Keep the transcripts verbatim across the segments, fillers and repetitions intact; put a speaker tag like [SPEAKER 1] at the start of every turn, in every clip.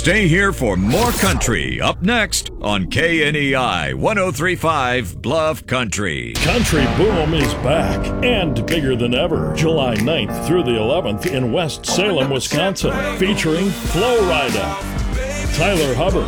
[SPEAKER 1] Stay here for more country up next on K N E I one oh three point five Bluff Country.
[SPEAKER 2] Country Boom is back and bigger than ever. July ninth through the eleventh in West Salem, Wisconsin, featuring Flo Rida, Tyler Hubbard,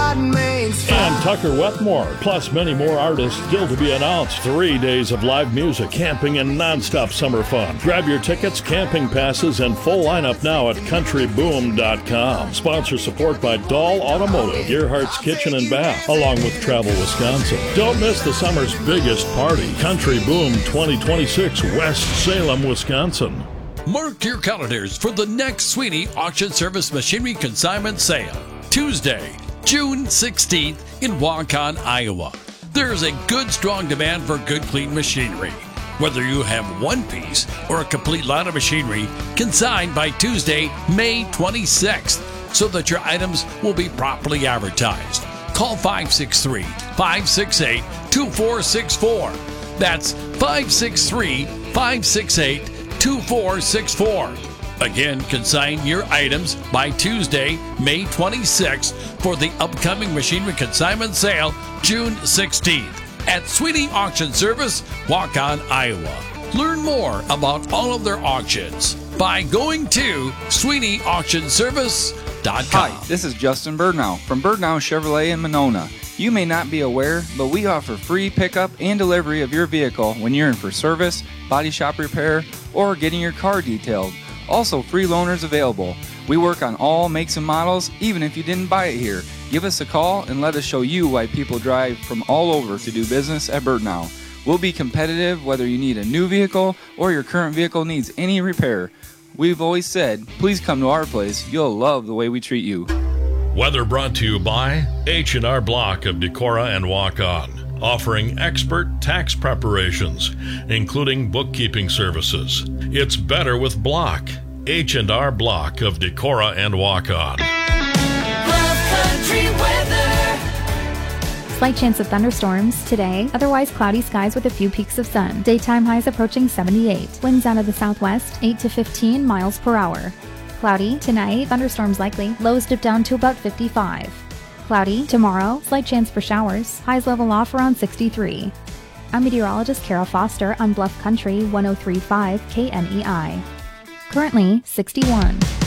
[SPEAKER 2] and Tucker Wetmore, plus many more artists still to be announced. Three days of live music, camping, and nonstop summer fun. Grab your tickets, camping passes, and full lineup now at country boom dot com. Sponsor support by Dahl Automotive, Gearhart's Kitchen and Bath, along with Travel Wisconsin. Don't miss the summer's biggest party, Country Boom twenty twenty-six, West Salem, Wisconsin.
[SPEAKER 3] Mark your calendars for the next Sweeney Auction Service Machinery Consignment Sale. Tuesday, June sixteenth in Waukon, Iowa. There's a good, strong demand for good, clean machinery. Whether you have one piece or a complete line of machinery, consigned by Tuesday, May twenty-sixth, so that your items will be properly advertised. Call five six three, five six eight, two four six four. That's five six three, five six eight, two four six four. Again, consign your items by Tuesday, May twenty-sixth for the upcoming machinery consignment sale, June sixteenth at Sweeney Auction Service, Waukon, Iowa. Learn more about all of their auctions by going to sweeney auction service dot com.
[SPEAKER 4] Hi, this is Justin Birdnow from Birdnow Chevrolet in Monona. You may not be aware, but we offer free pickup and delivery of your vehicle when you're in for service, body shop repair, or getting your car detailed. Also, free loaners available. We work on all makes and models, even if you didn't buy it here. Give us a call and let us show you why people drive from all over to do business at Birdnow. We'll be competitive whether you need a new vehicle or your current vehicle needs any repair. We've always said, please come to our place. You'll love the way we treat you.
[SPEAKER 2] Weather brought to you by H and R Block of Decorah and Waukon, offering expert tax preparations, including bookkeeping services. It's better with Block. H and R Block of Decorah and Waukon.
[SPEAKER 5] Country weather.
[SPEAKER 6] Slight chance of thunderstorms today, otherwise cloudy skies with a few peaks of sun. Daytime highs approaching seventy-eight. Winds out of the southwest, eight to fifteen miles per hour. Cloudy tonight, thunderstorms likely. Lows dip down to about fifty-five. Cloudy tomorrow, slight chance for showers. Highs level off around sixty-three. I'm meteorologist Kara Foster on Bluff Country one oh three point five K N E I. Currently sixty-one.